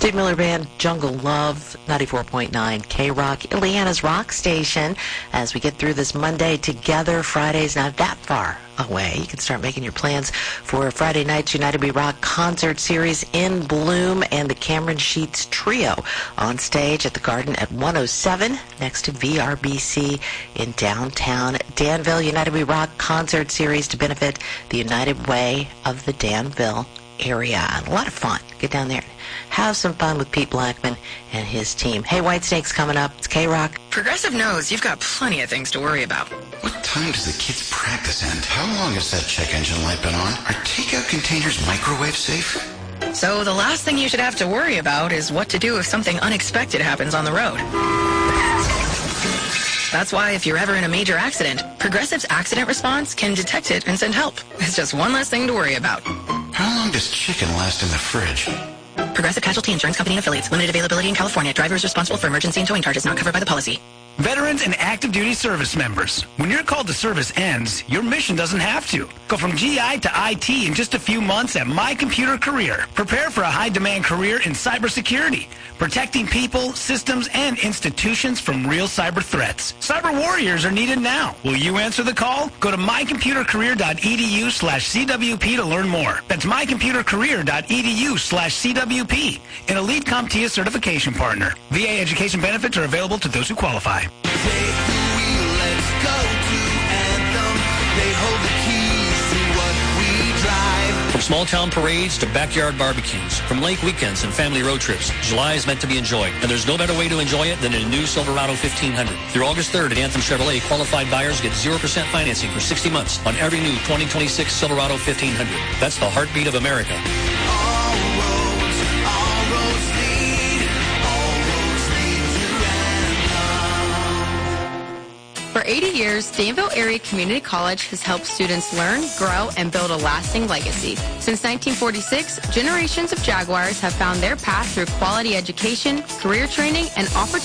Steve Miller Band, Jungle Love, 94.9 K-Rock, Indiana's rock station. As we get through this Monday together, Friday's not that far away. You can start making your plans for Friday night's United We Rock concert series in Bloom and the Cameron Sheets Trio on stage at the Garden at 107 next to VRBC in downtown Danville. United We Rock concert series to benefit the United Way of the Danville area. A lot of fun. Get down there and have some fun with Pete Blackman and his team. Hey, Whitesnake's coming up. It's K-Rock. Progressive knows you've got plenty of things to worry about. What time does the kids' practice end? How long has that check engine light been on? Are takeout containers microwave safe? So the last thing you should have to worry about is what to do if something unexpected happens on the road. That's why if you're ever in a major accident, Progressive's accident response can detect it and send help. It's just one less thing to worry about. How long does chicken last in the fridge? Progressive Casualty Insurance Company and Affiliates. Limited availability in California. Driver is responsible for emergency and towing charges not covered by the policy. Veterans and active duty service members. When your call to service ends, your mission doesn't have to. Go from GI to IT in just a few months at My Computer Career. Prepare for a high-demand career in cybersecurity, protecting people, systems, and institutions from real cyber threats. Cyber warriors are needed now. Will you answer the call? Go to mycomputercareer.edu/CWP to learn more. That's mycomputercareer.edu/CWP. An Elite CompTIA certification partner. VA education benefits are available to those who qualify. From small-town parades to backyard barbecues, from lake weekends and family road trips, July is meant to be enjoyed, and there's no better way to enjoy it than in a new Silverado 1500. Through August 3rd at Anthem Chevrolet, qualified buyers get 0% financing for 60 months on every new 2026 Silverado 1500. That's the heartbeat of America. For 80 years, Danville Area Community College has helped students learn, grow, and build a lasting legacy. Since 1946, generations of Jaguars have found their path through quality education, career training, and opportunities